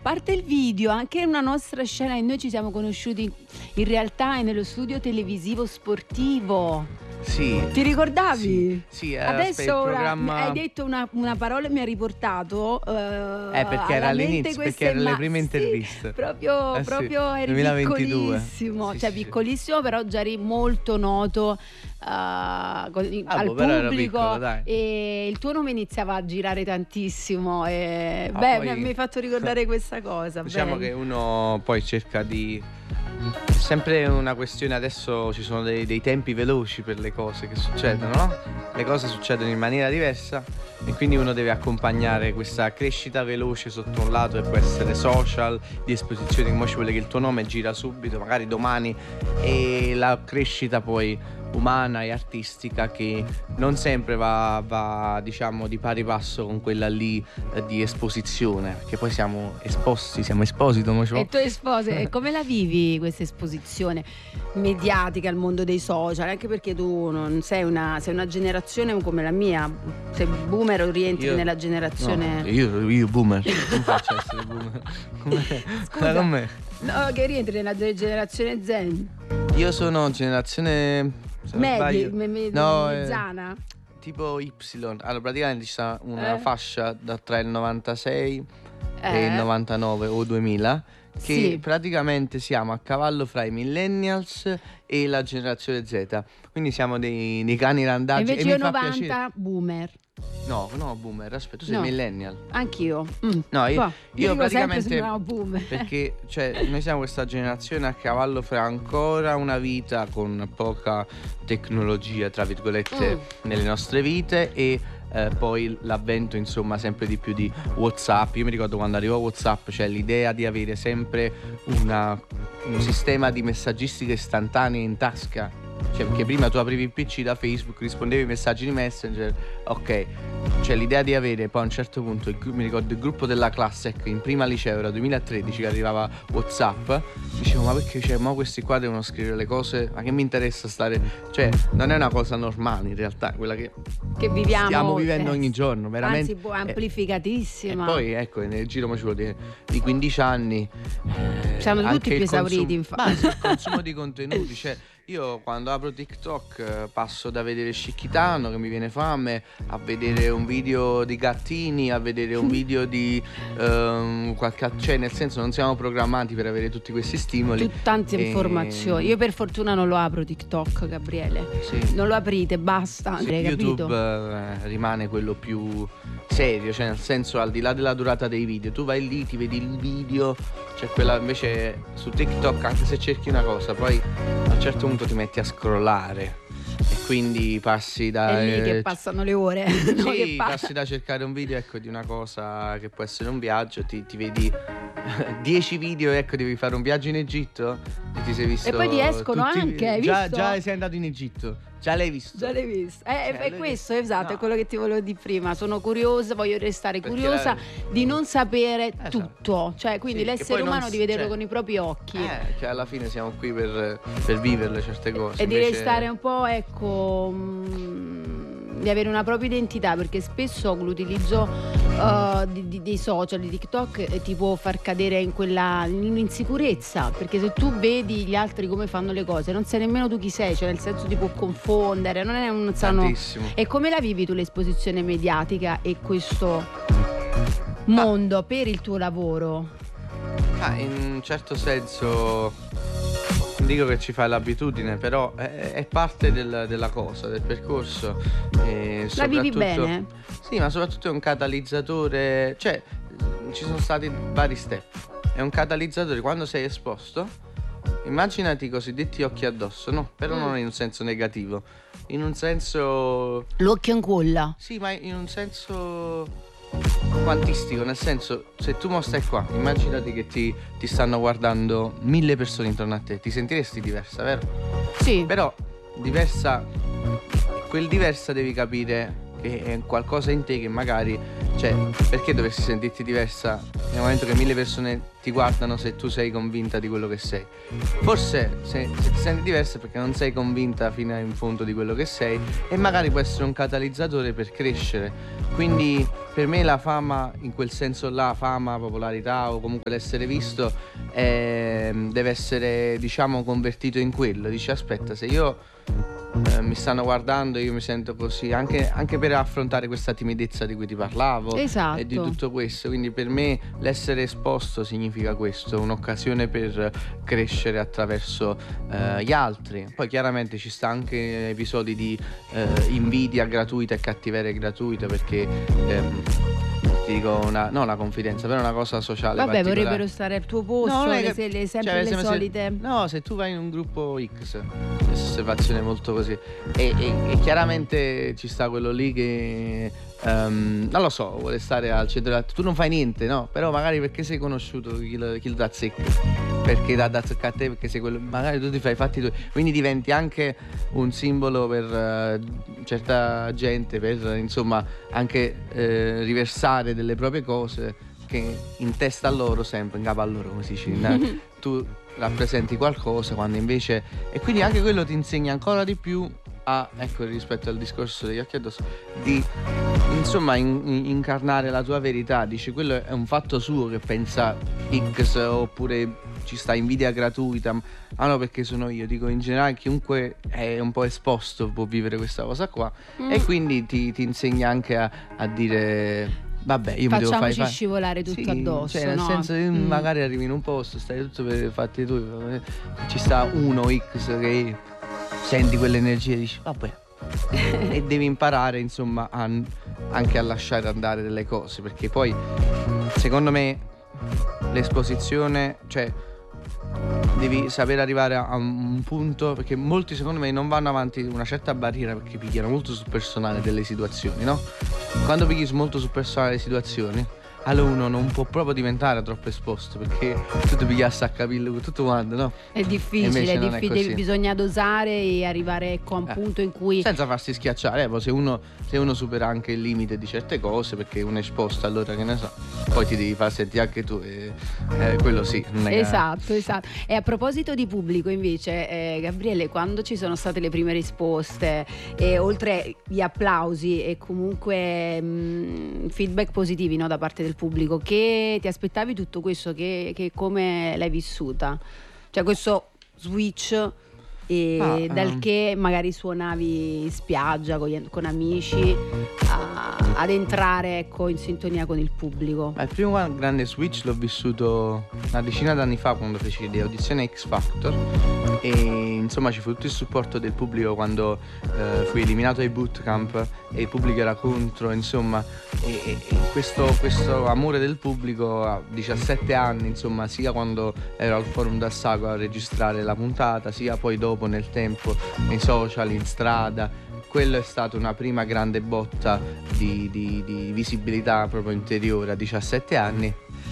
parte il video, anche una nostra scena, e noi ci siamo conosciuti in realtà nello studio televisivo sportivo. Sì. Ti ricordavi? Sì, Adesso aspetta, il programma... hai detto una parola e mi ha riportato perché era all'inizio, perché erano le prime interviste. Sì, proprio eri 2022. piccolissimo, Sì, cioè sì, piccolissimo, però già eri molto noto al però ero pubblico, piccolo, dai. e il tuo nome iniziava a girare tantissimo e poi... mi hai fatto ricordare questa cosa. Diciamo bene. che uno poi cerca di... È sempre una questione, adesso ci sono dei tempi veloci per le cose che succedono, no? Le cose succedono in maniera diversa e quindi uno deve accompagnare questa crescita veloce sotto un lato, e può essere social, di esposizione, come ci vuole che il tuo nome gira subito, magari domani, e la crescita poi umana e artistica che non sempre va diciamo di pari passo con quella lì di esposizione, perché poi siamo esposti E tu e come la vivi questa esposizione mediatica al mondo dei social? Anche perché tu non sei una generazione come la mia, sei boomer o rientri nella generazione... No, io boomer, non faccio essere boomer. Scusa, con me. No, che rientri nella generazione Zen. Io sono generazione... mezzana. Tipo Y. Allora praticamente ci sta una fascia tra il 96 e il 99 o 2000 che sì, praticamente siamo a cavallo fra i millennials e la generazione Z. Quindi siamo dei cani randaggi. Invece e io mi fa 90 piacere. boomer. No, boomer, aspetta, tu sei No. millennial. Anch'io. No, io dico praticamente sempre boomer. perché noi siamo questa generazione a cavallo fra ancora una vita con poca tecnologia, tra virgolette, nelle nostre vite, e poi l'avvento insomma sempre di più di WhatsApp. Io mi ricordo quando arrivò WhatsApp, cioè l'idea di avere sempre un sistema di messaggistica istantanea in tasca. Cioè, perché prima tu aprivi il PC da Facebook, rispondevi ai messaggi di Messenger, ok. Cioè l'idea di avere poi a un certo punto mi ricordo il gruppo della classe, ecco, in prima liceo era 2013 che arrivava WhatsApp, dicevo ma perché ma questi qua devono scrivere le cose, ma che mi interessa stare, cioè non è una cosa normale in realtà quella che viviamo, stiamo vivendo ogni giorno, veramente. Anzi, amplificatissima. E poi ecco, nel giro ci vuol dire di 15 anni siamo tutti più esauriti, infatti. il consumo di contenuti, cioè io quando apro TikTok passo da vedere Scicchitano che mi viene fame, a vedere un video di gattini, a vedere un video di cioè nel senso non siamo programmati per avere tutti questi stimoli. Tante informazioni. Io per fortuna non lo apro TikTok, Gabriele. Sì. Non lo aprite, basta. Sì, YouTube rimane quello più serio, cioè nel senso al di là della durata dei video, tu vai lì, ti vedi il video, cioè quella invece su TikTok anche se cerchi una cosa, poi a un certo punto ti metti a scrollare e quindi passi da... È lì che passano le ore. Sì, passi da cercare un video, ecco, di una cosa che può essere un viaggio, ti vedi 10 video, ecco, devi fare un viaggio in Egitto e ti sei visto... E poi ti escono anche, hai visto? Già sei andato in Egitto. Già l'hai visto? È questo, esatto, no. È quello che ti volevo dire prima. Sono curiosa, voglio restare curiosa di non sapere tutto. Cioè, quindi l'essere umano di vederlo con i propri occhi. Cioè, alla fine siamo qui per viverle certe cose. E di restare un po', ecco, di avere una propria identità, perché spesso l'utilizzo dei social, di TikTok, ti può far cadere in insicurezza, perché se tu vedi gli altri come fanno le cose non sai nemmeno tu chi sei, cioè nel senso ti può confondere, non è un sano. Tantissimo. E come la vivi tu l'esposizione mediatica e questo mondo per il tuo lavoro? In un certo senso non dico che ci fai l'abitudine, però è parte della cosa, del percorso. La vivi bene? Sì, ma soprattutto è un catalizzatore, cioè ci sono stati vari step. È un catalizzatore quando sei esposto. Immaginati i cosiddetti occhi addosso, no? Però non in un senso negativo, in un senso... L'occhio in culla. Sì, ma in un senso quantistico, nel senso, se tu stai qua, immaginati che ti stanno guardando 1000 persone intorno a te, ti sentiresti diversa, vero? Sì. Però diversa, quel diversa devi capire che è qualcosa in te che magari Cioè, perché dovresti sentirti diversa nel momento che 1000 persone ti guardano se tu sei convinta di quello che sei? Forse se ti senti diversa è perché non sei convinta fino in fondo di quello che sei, e magari può essere un catalizzatore per crescere. Quindi per me la fama, in quel senso là, fama, popolarità o comunque l'essere visto, deve essere, diciamo, convertito in quello. Dici, aspetta, se io mi stanno guardando, io mi sento così, anche per affrontare questa timidezza di cui ti parlavo. Esatto. E di tutto questo. Quindi per me l'essere esposto significa questo, un'occasione per crescere attraverso gli altri. Poi chiaramente ci sta anche episodi di invidia gratuita e cattiveria gratuita, perché ti dico una confidenza, però è una cosa sociale. Vabbè, particolare. vorrebbero stare al tuo posto, No, non è sempre cioè, le solite. No, se tu vai in un gruppo X, osservazione molto così, e chiaramente ci sta quello lì che non lo so, vuole stare al centro. Tu non fai niente, no? Però magari perché sei conosciuto, chi lo dà zecca, perché dà zecca a te, perché sei quello, magari tu ti fai i fatti tuoi, quindi diventi anche un simbolo per certa gente, per insomma anche riversare delle proprie cose che in testa a loro, sempre in capo a loro, come si dice. Tu rappresenti qualcosa quando invece, e quindi anche quello ti insegna ancora di più a, ecco, rispetto al discorso degli occhi addosso, di insomma incarnare la tua verità. Dici, quello è un fatto suo che pensa X, oppure ci sta invidia gratuita. Ah no, perché sono io. Dico, in generale chiunque è un po' esposto può vivere questa cosa qua, e quindi ti insegna anche a dire, vabbè, io mi devo fare scivolare tutto sì, addosso, cioè nel no? senso che magari arrivi in un posto, stai tutto per i fatti tuoi, ci sta uno X che senti quell'energia e dici, vabbè, e devi imparare insomma anche a lasciare andare delle cose, perché poi secondo me l'esposizione, cioè devi sapere arrivare a un punto, perché molti secondo me non vanno avanti una certa barriera perché picchiano molto sul personale delle situazioni, no? Quando picchi molto sul personale delle situazioni, allora uno non può proprio diventare troppo esposto, perché tu ti pigliassi a capire tutto quanto, no? È difficile, è così. Bisogna dosare e arrivare, ecco, a un punto in cui, senza farsi schiacciare, poi se uno supera anche il limite di certe cose, perché uno è esposto, allora che ne so, poi ti devi far sentire anche tu, quello sì, non è esatto. E a proposito di pubblico invece, Gabriele, quando ci sono state le prime risposte, oltre gli applausi e comunque feedback positivi, no, da parte del pubblico, che ti aspettavi tutto questo, che come l'hai vissuta? Cioè questo switch dal che magari suonavi in spiaggia con amici ad entrare, ecco, in sintonia con il pubblico. Il primo grande switch l'ho vissuto una decina d'anni fa, quando feci le audizioni X Factor, e insomma ci fu tutto il supporto del pubblico quando fui eliminato ai bootcamp e il pubblico era contro, insomma, e questo amore del pubblico a 17 anni, insomma, sia quando ero al Forum d'Assago a registrare la puntata, sia poi dopo nel tempo nei social, in strada. Quello è stata una prima grande botta di visibilità proprio interiore a 17 anni,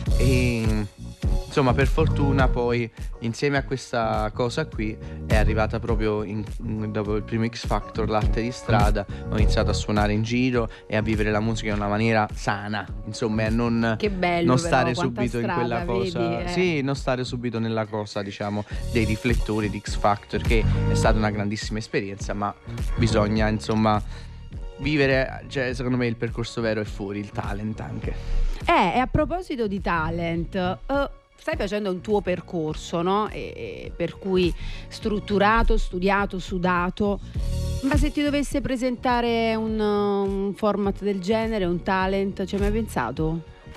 e insomma per fortuna poi insieme a questa cosa qui è arrivata proprio dopo il primo X Factor l'arte di strada. Ho iniziato a suonare in giro e a vivere la musica in una maniera sana, insomma, e non stare però, subito in quella cosa, vedi, sì, non stare subito nella cosa, diciamo, dei riflettori di X Factor, che è stata una grandissima esperienza, ma bisogna insomma vivere, cioè secondo me il percorso vero è fuori, il talent anche. E a proposito di talent, stai facendo un tuo percorso, no? Per cui strutturato, studiato, sudato. Ma se ti dovesse presentare un format del genere, un talent, ci hai mai pensato?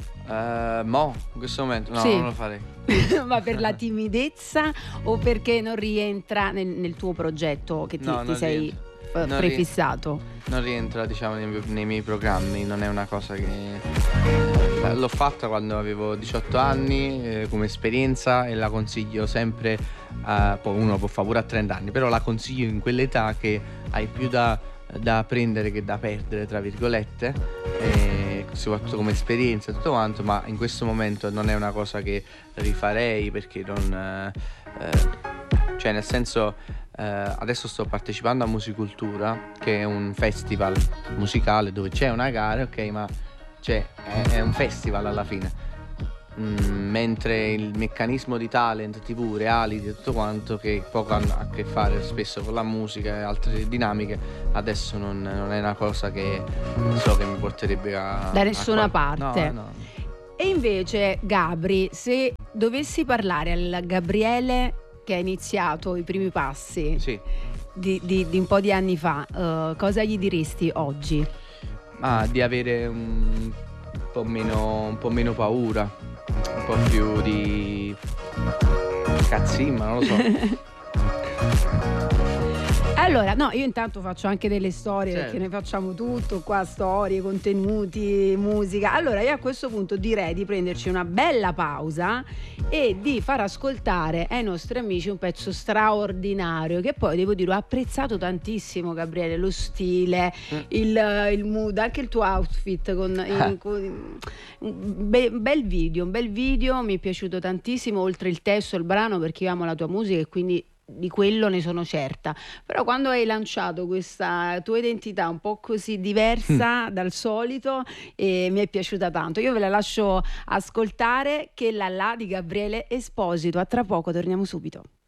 In questo momento no, sì. Non lo farei. Ma per la timidezza o perché non rientra nel tuo progetto che ti sei prefissato? Non rientra, diciamo, nei miei programmi, non è una cosa che l'ho fatta quando avevo 18 anni come esperienza, e la consiglio sempre poi uno può fare pure a 30 anni, però la consiglio in quell'età che hai più da prendere che da perdere, tra virgolette, soprattutto come esperienza e tutto quanto, ma in questo momento non è una cosa che rifarei, perché non cioè nel senso, adesso sto partecipando a Musicultura, che è un festival musicale dove c'è una gara, ok, ma cioè è un festival alla fine. Mentre il meccanismo di talent, TV, reality e tutto quanto, che poco hanno a che fare spesso con la musica e altre dinamiche, adesso non è una cosa che so che mi porterebbe da nessuna parte. No. E invece, Gabri, se dovessi parlare al Gabriele che ha iniziato i primi passi Sì. di un po' di anni fa, cosa gli diresti oggi? Di avere un po' meno paura, un po' più di cazzimma, non lo so. Allora, no, io intanto faccio anche delle storie, Certo. perché ne facciamo tutto qua, storie, contenuti, musica. Allora io a questo punto direi di prenderci una bella pausa e di far ascoltare ai nostri amici un pezzo straordinario, che poi devo dire ho apprezzato tantissimo, Gabriele, lo stile, il mood, anche il tuo outfit con un bel video, mi è piaciuto tantissimo, oltre il testo, il brano, perché io amo la tua musica e quindi di quello ne sono certa. Però quando hai lanciato questa tua identità un po' così diversa dal solito, mi è piaciuta tanto. Io ve la lascio ascoltare, Che la di Gabriele Esposito. A tra poco, torniamo subito.